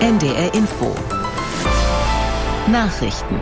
NDR Info. Nachrichten.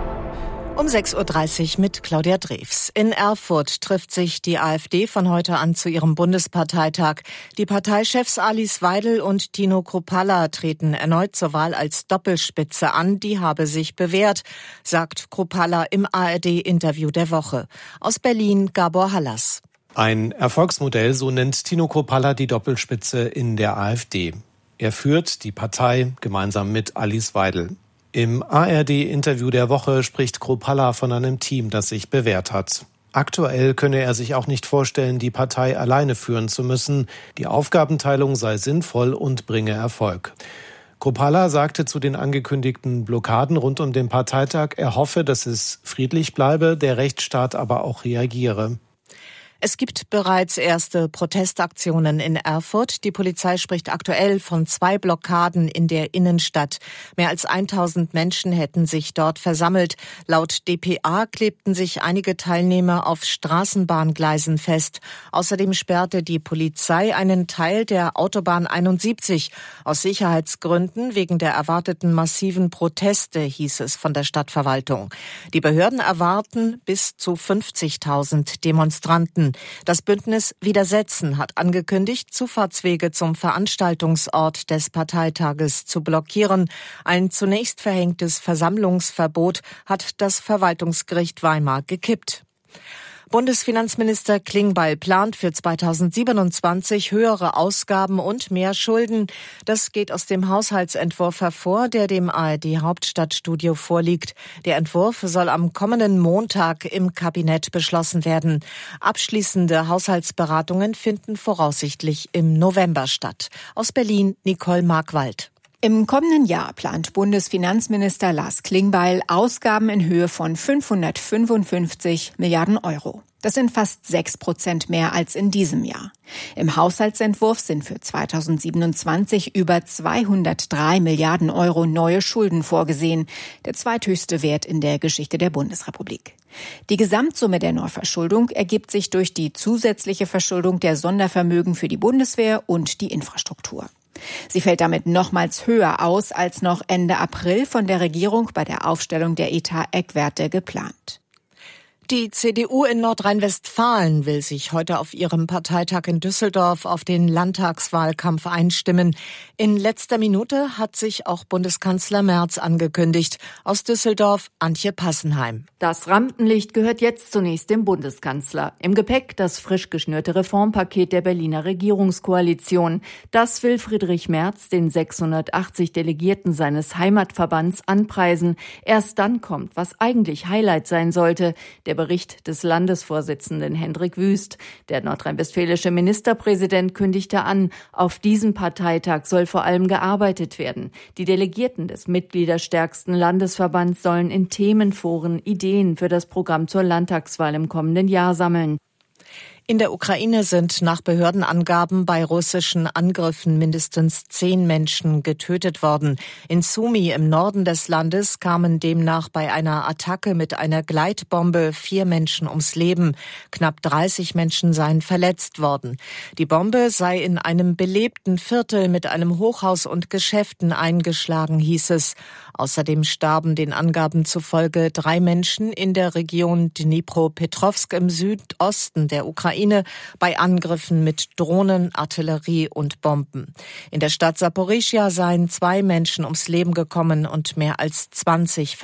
Um 6.30 Uhr mit Claudia Drews. In Erfurt trifft sich die AfD von heute an zu ihrem Bundesparteitag. Die Parteichefs Alice Weidel und Tino Kruppalla treten erneut zur Wahl als Doppelspitze an. Die habe sich bewährt, sagt Kruppalla im ARD-Interview der Woche. Aus Berlin Gabor Hallas. Ein Erfolgsmodell, so nennt Tino Kruppalla die Doppelspitze in der AfD. Er führt die Partei gemeinsam mit Alice Weidel. Im ARD-Interview der Woche spricht Kruppalla von einem Team, das sich bewährt hat. Aktuell könne er sich auch nicht vorstellen, die Partei alleine führen zu müssen. Die Aufgabenteilung sei sinnvoll und bringe Erfolg. Kruppalla sagte zu den angekündigten Blockaden rund um den Parteitag, er hoffe, dass es friedlich bleibe, der Rechtsstaat aber auch reagiere. Es gibt bereits erste Protestaktionen in Erfurt. Die Polizei spricht aktuell von 2 Blockaden in der Innenstadt. Mehr als 1000 Menschen hätten sich dort versammelt. Laut dpa klebten sich einige Teilnehmer auf Straßenbahngleisen fest. Außerdem sperrte die Polizei einen Teil der Autobahn 71. Aus Sicherheitsgründen wegen der erwarteten massiven Proteste, hieß es von der Stadtverwaltung. Die Behörden erwarten bis zu 50.000 Demonstranten. Das Bündnis Widersetzen hat angekündigt, Zufahrtswege zum Veranstaltungsort des Parteitages zu blockieren. Ein zunächst verhängtes Versammlungsverbot hat das Verwaltungsgericht Weimar gekippt. Bundesfinanzminister Klingbeil plant für 2027 höhere Ausgaben und mehr Schulden. Das geht aus dem Haushaltsentwurf hervor, der dem ARD-Hauptstadtstudio vorliegt. Der Entwurf soll am kommenden Montag im Kabinett beschlossen werden. Abschließende Haushaltsberatungen finden voraussichtlich im November statt. Aus Berlin Nicole Markwald. Im kommenden Jahr plant Bundesfinanzminister Lars Klingbeil Ausgaben in Höhe von 555 Milliarden Euro. Das sind fast 6% mehr als in diesem Jahr. Im Haushaltsentwurf sind für 2027 über 203 Milliarden Euro neue Schulden vorgesehen, der zweithöchste Wert in der Geschichte der Bundesrepublik. Die Gesamtsumme der Neuverschuldung ergibt sich durch die zusätzliche Verschuldung der Sondervermögen für die Bundeswehr und die Infrastruktur. Sie fällt damit nochmals höher aus als noch Ende April von der Regierung bei der Aufstellung der Etat-Eckwerte geplant. Die CDU in Nordrhein-Westfalen will sich heute auf ihrem Parteitag in Düsseldorf auf den Landtagswahlkampf einstimmen. In letzter Minute hat sich auch Bundeskanzler Merz angekündigt. Aus Düsseldorf Antje Passenheim. Das Rampenlicht gehört jetzt zunächst dem Bundeskanzler. Im Gepäck das frisch geschnürte Reformpaket der Berliner Regierungskoalition. Das will Friedrich Merz den 680 Delegierten seines Heimatverbands anpreisen. Erst dann kommt, was eigentlich Highlight sein sollte, der Bericht des Landesvorsitzenden Hendrik Wüst. Der nordrhein-westfälische Ministerpräsident kündigte an, auf diesem Parteitag soll vor allem gearbeitet werden. Die Delegierten des mitgliederstärksten Landesverbands sollen in Themenforen Ideen für das Programm zur Landtagswahl im kommenden Jahr sammeln. In der Ukraine sind nach Behördenangaben bei russischen Angriffen mindestens 10 Menschen getötet worden. In Sumy im Norden des Landes kamen demnach bei einer Attacke mit einer Gleitbombe 4 Menschen ums Leben. Knapp 30 Menschen seien verletzt worden. Die Bombe sei in einem belebten Viertel mit einem Hochhaus und Geschäften eingeschlagen, hieß es. Außerdem starben den Angaben zufolge 3 Menschen in der Region Dnipropetrovsk im Südosten der Ukraine bei Angriffen mit Drohnen, Artillerie und Bomben. In der Stadt Saporischschja seien 2 Menschen ums Leben gekommen und mehr als 20